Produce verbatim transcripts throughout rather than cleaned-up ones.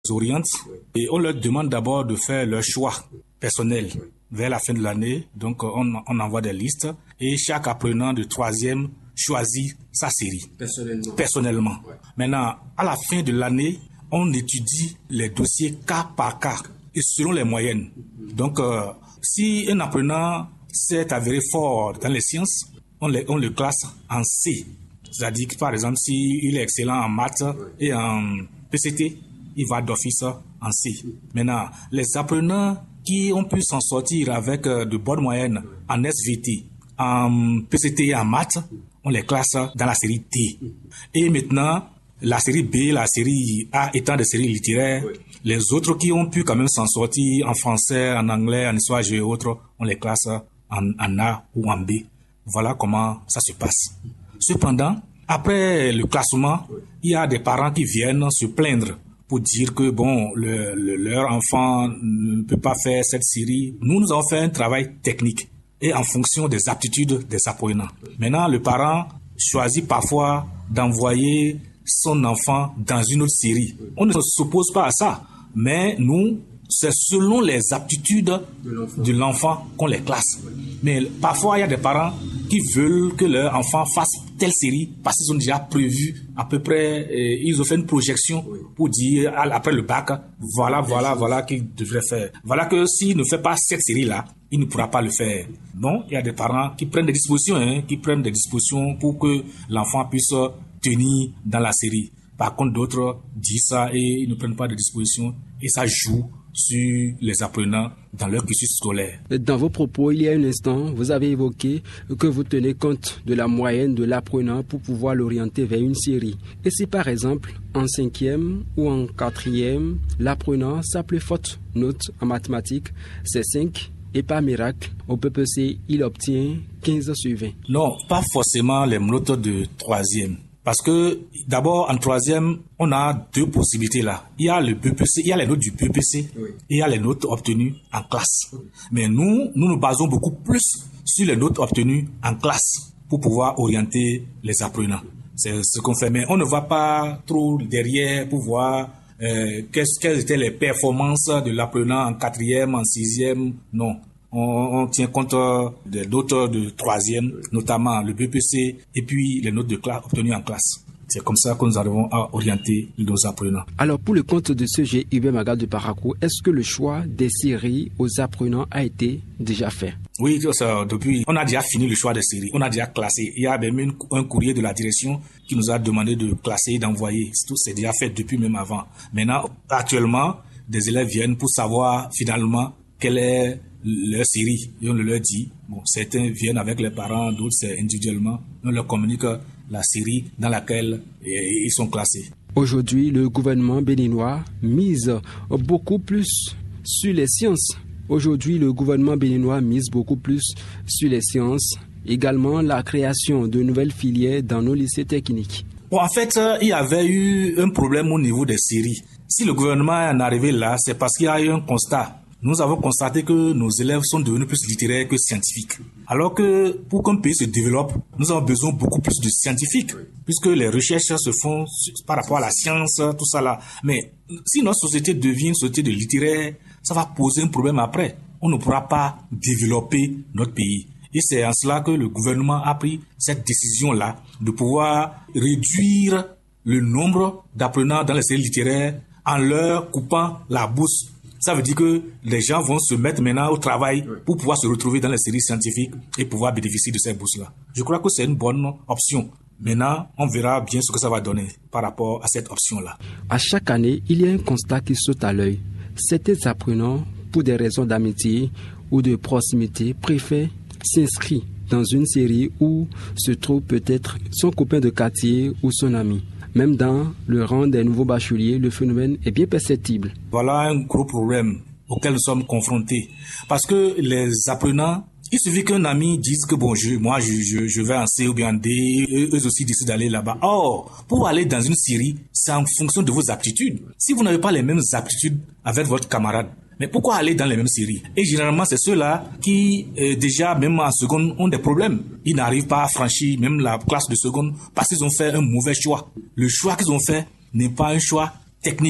oriente et on leur demande d'abord de faire leur choix personnel vers la fin de l'année. Donc, on, on envoie des listes et chaque apprenant de troisième choisit sa série. Personnellement. Personnellement. Ouais. Maintenant, à la fin de l'année, on étudie les dossiers cas par cas et selon les moyennes. Donc, euh, si un apprenant s'est avéré fort dans les sciences, on, les, on le classe en C. C'est-à-dire que, par exemple, s'il est excellent en maths et en P C T, il va d'office en C. Maintenant, les apprenants qui ont pu s'en sortir avec de bonnes moyennes en S V T, en P C T et en maths, on les classe dans la série T. Et maintenant, la série B, la série A étant des séries littéraires, oui. Les autres qui ont pu quand même s'en sortir en français, en anglais, en histoire et autres, on les classe en, en A ou en B. Voilà comment ça se passe. Cependant, après le classement, oui. Il y a des parents qui viennent se plaindre pour dire que bon, le, le, leur enfant ne peut pas faire cette série. Nous, nous avons fait un travail technique et en fonction des aptitudes des apprenants. Maintenant, le parent choisit parfois d'envoyer son enfant dans une autre série. On ne s'oppose pas à ça, mais nous, c'est selon les aptitudes de l'enfant, de l'enfant qu'on les classe. Mais parfois, il y a des parents qui veulent que leur enfant fasse telle série parce qu'ils ont déjà prévu à peu près, euh, ils ont fait une projection pour dire après le bac, voilà, voilà, voilà qu'il devrait faire. Voilà que s'il ne fait pas cette série-là, il ne pourra pas le faire. Non, il y a des parents qui prennent des dispositions, hein, qui prennent des dispositions pour que l'enfant puisse tenir dans la série. Par contre, d'autres disent ça et ils ne prennent pas de dispositions et ça joue sur les apprenants dans leur cursus scolaire. Dans vos propos, il y a un instant, vous avez évoqué que vous tenez compte de la moyenne de l'apprenant pour pouvoir l'orienter vers une série. Et si par exemple, en cinquième ou en quatrième, l'apprenant, sa plus forte note en mathématiques, c'est cinq, et par miracle, au P P C, il obtient quinze sur vingt. Non, pas forcément les notes de troisième. Parce que, d'abord, en troisième, on a deux possibilités là. Il y a le B P C, il y a les notes du B P C, oui. Et il y a les notes obtenues en classe. Oui. Mais nous, nous nous basons beaucoup plus sur les notes obtenues en classe pour pouvoir orienter les apprenants. C'est ce qu'on fait. Mais on ne va pas trop derrière pour voir euh, qu'est-ce, quelles étaient les performances de l'apprenant en quatrième, en sixième. Non. On, on tient compte des notes de troisième, notamment le B P C, et puis les notes de classe obtenues en classe. C'est comme ça que nous arrivons à orienter nos apprenants. Alors, pour le compte de ce G I B Magal de Parakou, est-ce que le choix des séries aux apprenants a été déjà fait? Oui, ça, depuis, on a déjà fini le choix des séries. On a déjà classé. Il y a même une, un courrier de la direction qui nous a demandé de classer et d'envoyer. Tout c'est déjà fait depuis même avant. Maintenant, actuellement, des élèves viennent pour savoir finalement quelle est leur série, et on leur dit, bon, certains viennent avec les parents, d'autres c'est individuellement, on leur communique la série dans laquelle ils sont classés. Aujourd'hui, le gouvernement béninois mise beaucoup plus sur les sciences. Aujourd'hui, le gouvernement béninois mise beaucoup plus sur les sciences, également la création de nouvelles filières dans nos lycées techniques. Bon, en fait, il y avait eu un problème au niveau des séries. Si le gouvernement est en arrivé là, c'est parce qu'il y a eu un constat. Nous avons constaté que nos élèves sont devenus plus littéraires que scientifiques. Alors que pour qu'un pays se développe, nous avons besoin beaucoup plus de scientifiques, puisque les recherches se font par rapport à la science, tout ça là. Mais si notre société devient une société de littéraires, ça va poser un problème après. On ne pourra pas développer notre pays. Et c'est en cela que le gouvernement a pris cette décision-là de pouvoir réduire le nombre d'apprenants dans les séries littéraires en leur coupant la bourse. Ça veut dire que les gens vont se mettre maintenant au travail pour pouvoir se retrouver dans les séries scientifiques et pouvoir bénéficier de ces bourses-là. Je crois que c'est une bonne option. Maintenant, on verra bien ce que ça va donner par rapport à cette option-là. À chaque année, il y a un constat qui saute à l'œil. Certains apprenants, pour des raisons d'amitié ou de proximité, préfèrent s'inscrire dans une série où se trouve peut-être son copain de quartier ou son ami. Même dans le rang des nouveaux bacheliers, le phénomène est bien perceptible. Voilà un gros problème auquel nous sommes confrontés. Parce que les apprenants, il suffit qu'un ami dise que bon, je, moi je, je, je vais en C ou bien en D, eux, eux aussi décident d'aller là-bas. Or, pour aller dans une série, c'est en fonction de vos aptitudes. Si vous n'avez pas les mêmes aptitudes avec votre camarade, mais pourquoi aller dans les mêmes séries? Et généralement, c'est ceux-là qui, euh, déjà, même en seconde, ont des problèmes. Ils n'arrivent pas à franchir même la classe de seconde parce qu'ils ont fait un mauvais choix. Le choix qu'ils ont fait n'est pas un choix technique.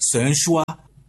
c'est un choix,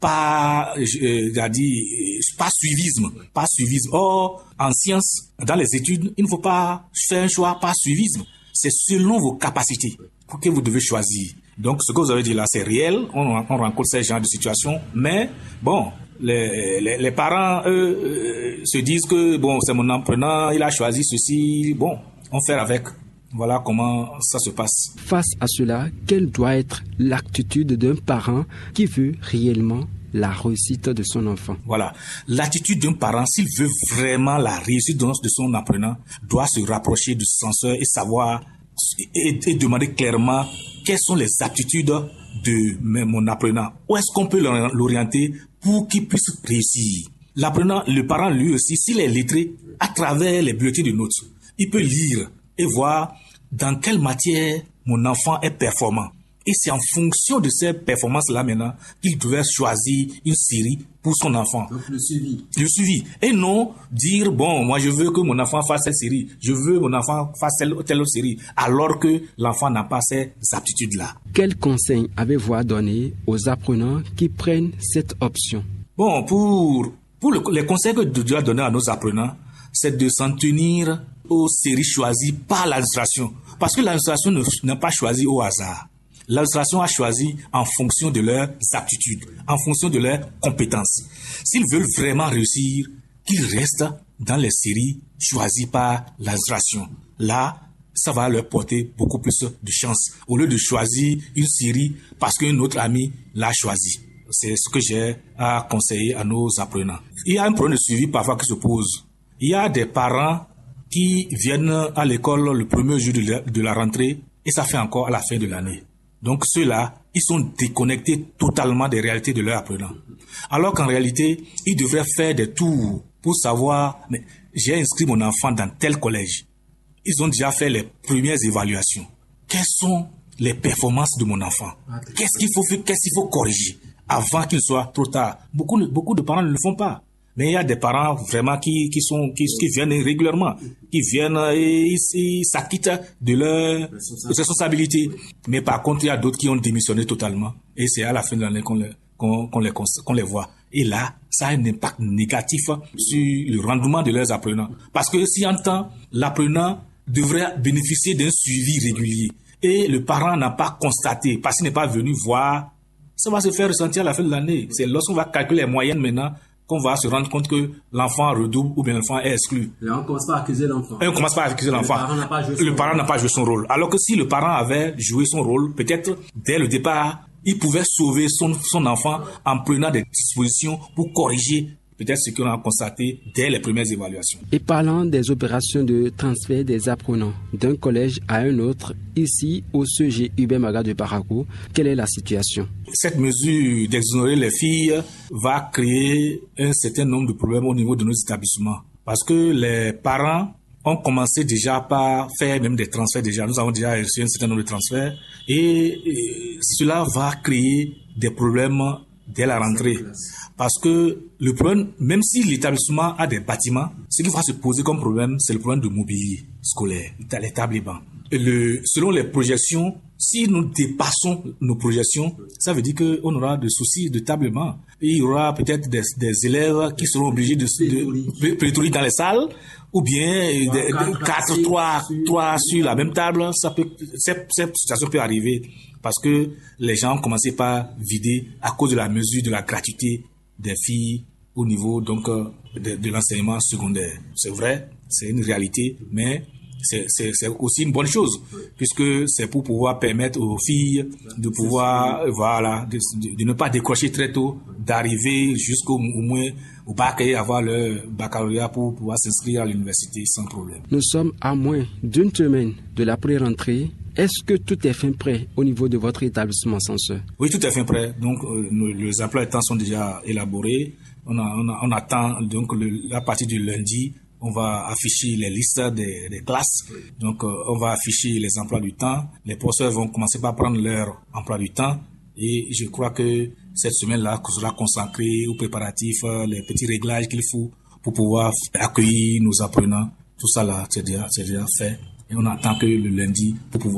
pas, euh, dit, pas suivisme, pas suivisme. Or, en sciences, dans les études, il ne faut pas faire un choix, pas suivisme. C'est selon vos capacités que vous devez choisir. Donc, ce que vous avez dit là, c'est réel. On, on rencontre ces genres de situations. Mais, bon, les, les, les parents, eux, euh, se disent que, bon, c'est mon apprenant, il a choisi ceci. Bon, on fait avec. Voilà comment ça se passe. Face à cela, quelle doit être l'attitude d'un parent qui veut réellement la réussite de son enfant? Voilà. L'attitude d'un parent, s'il veut vraiment la réussite de son apprenant, doit se rapprocher du censeur et savoir et, et demander clairement quelles sont les aptitudes de mon apprenant. Où est-ce qu'on peut l'orienter pour qu'il puisse réussir? L'apprenant, le parent lui aussi, s'il est lettré, à travers les bulletins de notes, il peut lire et voir dans quelle matière mon enfant est performant. Et c'est en fonction de ces performances-là maintenant qu'il devait choisir une série pour son enfant. Donc le suivi. Le suivi. Et non dire, bon, moi je veux que mon enfant fasse cette série, je veux que mon enfant fasse telle, telle autre série, alors que l'enfant n'a pas ces aptitudes-là. Quel conseil avez-vous à donner aux apprenants qui prennent cette option? Bon, pour, pour le, les conseils que je dois donner à nos apprenants, c'est de s'en tenir aux séries choisies par l'administration. Parce que l'administration n'a pas choisi au hasard. L'administration a choisi en fonction de leurs aptitudes, en fonction de leurs compétences. S'ils veulent vraiment réussir, qu'ils restent dans les séries choisies par l'administration. Là, ça va leur porter beaucoup plus de chance, au lieu de choisir une série parce qu'un autre ami l'a choisi. C'est ce que j'ai à conseiller à nos apprenants. Il y a un problème de suivi parfois qui se pose. Il y a des parents qui viennent à l'école le premier jour de la, de la rentrée et ça fait encore à la fin de l'année. Donc ceux-là, ils sont déconnectés totalement des réalités de leurs apprenants. Alors qu'en réalité, ils devraient faire des tours pour savoir, mais j'ai inscrit mon enfant dans tel collège. Ils ont déjà fait les premières évaluations. Quelles sont les performances de mon enfant? Qu'est-ce qu'il faut faire, qu'est-ce qu'il faut corriger avant qu'il soit trop tard? Beaucoup, beaucoup de parents ne le font pas. Mais il y a des parents vraiment qui, qui sont, qui, qui viennent régulièrement, qui viennent et ils s'acquittent de leurs responsabilités. Mais par contre, il y a d'autres qui ont démissionné totalement. Et c'est à la fin de l'année qu'on les, qu'on, qu'on les, qu'on les voit. Et là, ça a un impact négatif sur le rendement de leurs apprenants. Parce que si en temps, l'apprenant devrait bénéficier d'un suivi régulier et le parent n'a pas constaté, parce qu'il n'est pas venu voir, ça va se faire ressentir à la fin de l'année. C'est lorsqu'on va calculer les moyennes maintenant qu'on va se rendre compte que l'enfant redouble ou bien l'enfant est exclu. Là, on commence pas à accuser l'enfant. Et on commence pas à accuser l'enfant. Le parent n'a pas joué son, le parent n'a pas joué son rôle. Alors que si le parent avait joué son rôle, peut-être dès le départ, il pouvait sauver son, son enfant en prenant des dispositions pour corriger peut-être ce qu'on a constaté dès les premières évaluations. Et parlant des opérations de transfert des apprenants d'un collège à un autre, ici au C E G Hubert Maga de Parakou, quelle est la situation? Cette mesure d'exonérer les filles va créer un certain nombre de problèmes au niveau de nos établissements. Parce que les parents ont commencé déjà par faire même des transferts déjà. Nous avons déjà reçu un certain nombre de transferts et, et cela va créer des problèmes dès la rentrée. Parce que le problème, même si l'établissement a des bâtiments, ce qui va se poser comme problème, c'est le problème de mobilier scolaire, les tables et bancs. Et le, selon les projections, si nous dépassons nos projections, ça veut dire qu'on aura des soucis de tables et bancs. Et il y aura peut-être des, des élèves qui seront obligés de, de, de pléthorique dans les salles, ou bien quatre, trois, trois sur la même table. Ça peut, cette, cette situation peut arriver parce que les gens ont commencé par vider à cause de la mesure de la gratuité des filles au niveau donc de, de l'enseignement secondaire. C'est vrai, c'est une réalité, mais c'est, c'est, c'est aussi une bonne chose puisque c'est pour pouvoir permettre aux filles de pouvoir, voilà, de, de, de ne pas décrocher très tôt, d'arriver jusqu'au au moins au bac et avoir leur baccalauréat pour pouvoir s'inscrire à l'université sans problème. Nous sommes à moins d'une semaine de la pré-rentrée. Est-ce que tout est fin prêt au niveau de votre établissement censeur? Oui, tout est fin prêt. Donc, euh, nos, les emplois de temps sont déjà élaborés. On, a, on, a, on attend, donc, le, à partir du lundi, on va afficher les listes des, des classes. Donc, euh, on va afficher les emplois du temps. Les professeurs vont commencer par prendre leur emploi du temps. Et je crois que cette semaine-là sera consacrée aux préparatifs, les petits réglages qu'il faut pour pouvoir accueillir nos apprenants. Tout ça là, c'est déjà, c'est déjà fait. Et on attend que le lundi pour pouvoir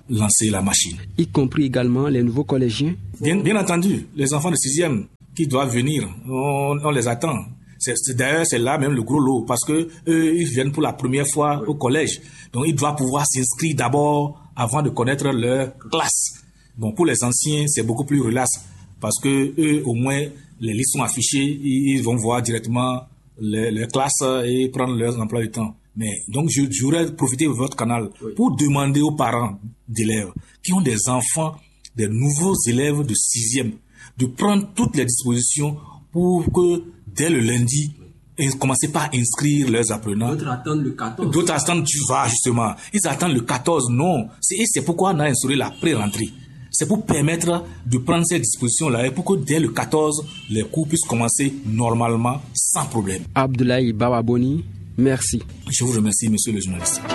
lancer la machine. Y compris également les nouveaux collégiens? Bien, bien entendu, les enfants de sixième qui doivent venir, on, on les attend. C'est, c'est, d'ailleurs, c'est là même le gros lot, parce que eux, ils viennent pour la première fois au collège. Donc, ils doivent pouvoir s'inscrire d'abord avant de connaître leur classe. Bon, pour les anciens, c'est beaucoup plus relax, parce que eux, au moins, les listes sont affichées, ils vont voir directement les, les classes et prendre leurs emplois du temps. Mais donc, je, je voudrais profiter de votre canal pour demander aux parents d'élèves qui ont des enfants, des nouveaux élèves de sixième, de prendre toutes les dispositions pour que dès le lundi, commencer par inscrire leurs apprenants. D'autres attendent le quatorze. D'autres attendent, tu vas justement. Ils attendent le quatorze, non. C'est, c'est pourquoi on a instauré la pré-rentrée. C'est pour permettre de prendre ces dispositions-là et pour que dès le quatorze, les cours puissent commencer normalement, sans problème. Abdoulaye Bababoni, merci. Je vous remercie, monsieur le journaliste.